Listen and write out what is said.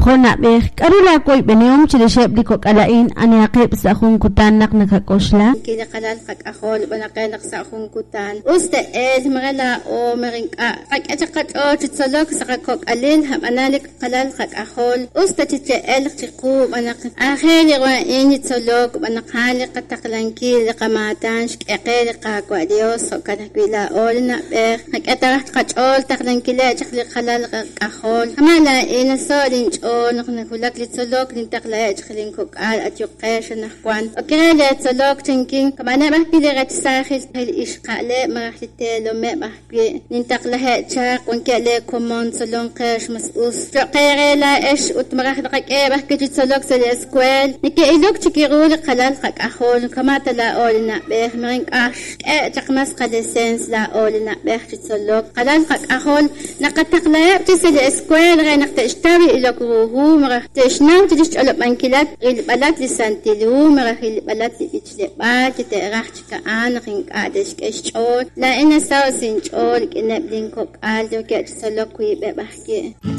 Hona be karula koy beneum chileshep diko kalain aniaqib sa akong kutanak nakakosla. Kina kalal kakahol banakanak sa akong kutan. Usta magala o maringka. Kakachakat o chitsolok sa kakok alin hamanalik kalal kakahol. Usta chiteel chiku manak. Akhel wa init solok manakali kataklanki kamatan shkekele kakwa Dios o kanakwila ol na be. Kakatak kachol taklankile chakli kalal kakahol. Hamala inasolin nakulak litsolok lintaklaya chkling kokal at yuqesha nakwan okele tsolok thinking kamana mahpili rat sahil hil ishqale mahlitelo me mahpi lintaklahe cha konkele common solon qesh masus qeyrela ish utmarahdaqak bahki tsolok sel eskwel nike ilok chikirul qalal qak ahol kamata la olna beh mring ash chaqmas qadesens la olna beh tsolok qalal qak ahol naqataklaya tsel eskwel renaqta ishtawi ilok مرة تشنو تجيش على بانكيلات البلاد لسانتلو مرة البلاد لبيتشلبات تراحت كأنا خنك عادش كشول لا إنا ساوسين شول كنا بلينكوك عالدو كأتسلوك ويبقى بحكي